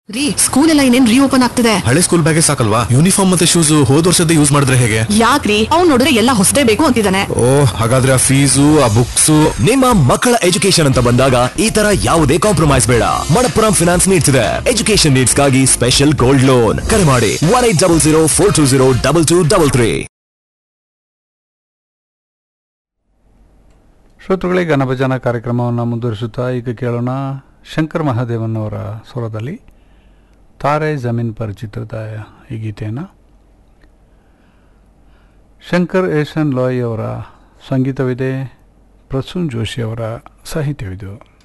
ರೀ, ಸ್ಕೂಲ್ ಎಲ್ಲ ಇನ್ನೇನ್ ರೀಓಪನ್ ಆಗ್ತಿದೆ. ಹಳೆ ಸ್ಕೂಲ್ ಬ್ಯಾಗೇ ಸಾಕಲ್ವಾ? ಯೂನಿಫಾರ್ಮ್ ಮತ್ತೆ ಶೂಸ್ ಹೋದ್ ವರ್ಷದ ಯೂಸ್ ಮಾಡಿದ್ರೆ ಹೇಗೆ? ಯಾಕ್ರಿ, ಅವ್ನು ನೋಡಿದ್ರೆ ಎಲ್ಲ ಹೊಸದೇ ಬೇಕು ಅಂತಿದ್ದಾನೆ. ಓ, ಹಾಗಾದ್ರೆ ಆ ಫೀಸು ಆ ಬುಕ್ಸ್. ನಿಮ್ಮ ಮಕ್ಕಳ ಎಜುಕೇಶನ್ ಅಂತ ಬಂದಾಗ ಈ ತರ ಯಾವುದೇ ಕಾಂಪ್ರಮೈಸ್ ಬೇಡ. ಮಣಪ್ಪುರಂ ಫಿನಾನ್ಸ್ ನೀಡ್ತಿದೆ ಎಜುಕೇಶನ್ ನೀಡ್ಸ್ ಗಾಗಿ ಸ್ಪೆಷಲ್ ಗೋಲ್ಡ್ ಲೋನ್. ಕರೆ ಮಾಡಿ 180042022233. ಶ್ರೋತೃಗಳೇ, ಘನಭಜನ ಕಾರ್ಯಕ್ರಮವನ್ನು ಮುಂದುವರಿಸುತ್ತಾ ಈಗ ಕೇಳೋಣ ಶಂಕರ್ ಮಹಾದೇವನ್ ಅವರ ಸ್ವರದಲ್ಲಿ ತಾರೆ ಜಮೀನ್ ಪರ್ ಚಿತ್ರದ ಈ ಗೀತೆಯನ್ನು. ಶಂಕರ್ ಏಷನ್ ಲಾಯ್ ಅವರ ಸಂಗೀತವಿದೆ, ಪ್ರಸೂನ್ ಜೋಶಿ ಅವರ ಸಾಹಿತ್ಯವಿದೆ.